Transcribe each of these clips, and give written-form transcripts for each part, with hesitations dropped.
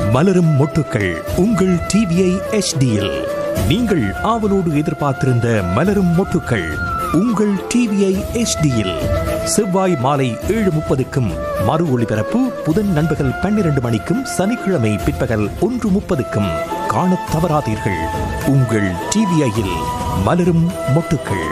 மலரும் மொட்டுக்கள் உங்கள் டிவிஐ HDயில். நீங்கள் ஆவலோடு எதிர்பார்த்திருந்த மலரும் மொட்டுக்கள் உங்கள் டிவிஐ HDயில் செவ்வாய் மாலை 7:30க்கும் மறு ஒளிபரப்பு புதன் நண்பகல் 12 மணிக்கும் சனிக்கிழமை பிற்பகல் 1:30க்கும் காணத் தவறாதீர்கள். உங்கள் டிவிஐயில் மலரும் மொட்டுக்கள்.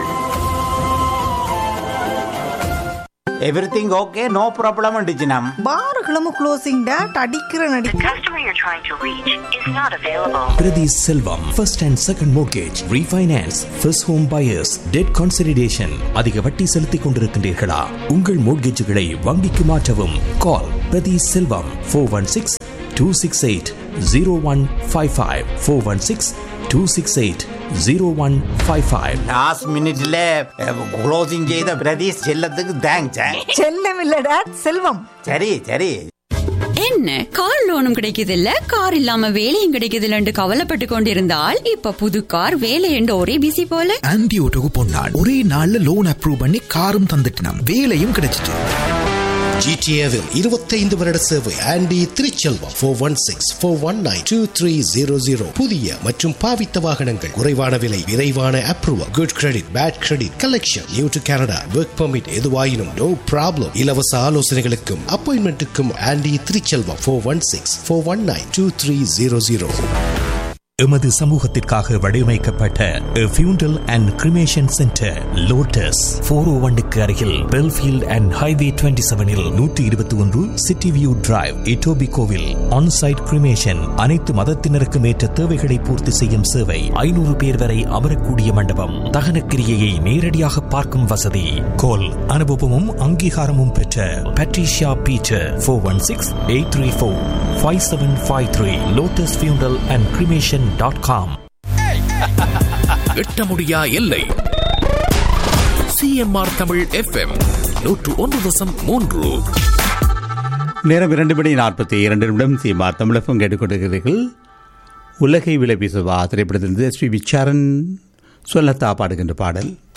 Everything okay, no problem டிஜினம். பாருகளும் closing date அடிக்கிற நடி. The customer you're trying to reach is not available. Priti Selvam, first and second mortgage, refinance, first home buyers, debt consolidation. அதிக வட்டி செலுத்திக் கொண்டிருக்கின்றீர்களா? உங்கள் மோட்கேஜுகளை வங்கிக்கு மாற்றவும். கால் பிரதி செல்வம் 416-268-0155 416-268-0155. லாஸ்ட் மினிட்ல க்ளோசிங் செய்த பிரதீஷ் செல்லத்துக்கு தேங்க்ஸ். செல்லம் இல்ல டேட் செல்வம். சரி சரி. என்ன கார் லோனும் கிடைக்குது இல்ல, கார் இல்லாம வேலையும் கிடைக்குது இல்லன்னு கவலைப்பட்டு கொண்டிருந்தால் இப்ப புது கார் வேலை என்று ஒரே பிசி போல. ஆன்டி ஓட்டோக்கு போனான், ஒரே நாள்ல லோன் அப்ரூவ் பண்ணி காரும் தந்துட்டான், வேலையும் கிடைச்சிட்டு. GTAவில் 25 வருட சேவை. ஆண்டி திருச்செல்வம் 416-419-2300. புதிய மற்றும் பாவித்த வாகனங்கள், குறைவான விலை, விரைவான approval, good credit, bad credit, collection, new to Canada, work permit, எதுவாயினும் நோ ப்ராப்ளம். இலவச ஆலோசனைகளுக்கும் அப்பாயின்மெண்ட்டுக்கும் ஆண்டி திருச்செல்வம் 416-419-2300. எமது சமூகத்திற்காக வடிவமைக்கப்பட்ட ஃபியூண்டல் அண்ட் கிரிமேஷன் சென்டர் லோட்டஸ் 401க்கு அருகில் Belfield and highway 27இல் 121 city view drive, இட்டோபிகோவில். Onsite cremation, அனைத்து மதத்தினருக்கும் ஏற்ற தேவைகளை பூர்த்தி செய்யும் சேவை. 500 பேர் வரை அமரக்கூடிய மண்டபம். தகன கிரியையை நேரடியாக பார்க்கும் வசதி. கோல் அனுபவமும் அங்கீகாரமும் பெற்ற பட்ரிஷியா பீட்டர் 416-834-5753. லோட்டஸ் ஃபியூண்டல் அண்ட் கிரிமேஷன் எட்ட முடியா எல்லை. CMR Tamil FM 101.3. நேரம் 2:42 CMR தமிழ் FM கேட்டுக்கொண்டிருக்கிறீர்கள். உலகை விலை பேசுவா திரைப்படத்திலிருந்து SPB சரண் சொல்லத்தா பாடுகின்ற பாடல்.